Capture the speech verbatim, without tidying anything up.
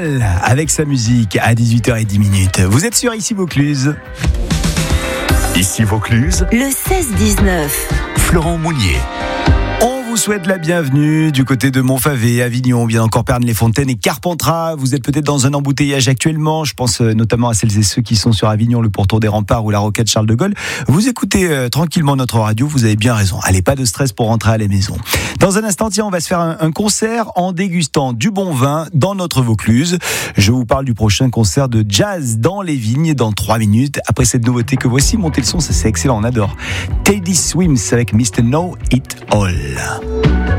Adèle avec sa musique à dix-huit heures dix. Vous êtes sur Ici Vaucluse. Ici Vaucluse, le seize dix-neuf. Florent Mounier. On vous souhaite la bienvenue du côté de Montfavet, Avignon, bien encore Pernes-les-Fontaines et Carpentras. Vous êtes peut-être dans un embouteillage actuellement. Je pense notamment à celles et ceux qui sont sur Avignon, le pourtour des Remparts ou la rocade Charles de Gaulle. Vous écoutez euh, tranquillement notre radio, vous avez bien raison. Allez, pas de stress pour rentrer à la maison. Dans un instant, tiens, on va se faire un, un concert en dégustant du bon vin dans notre Vaucluse. Je vous parle du prochain concert de jazz dans les vignes dans trois minutes. Après cette nouveauté que voici, montez le son, ça c'est excellent, on adore. Teddy Swims avec mister Know It All.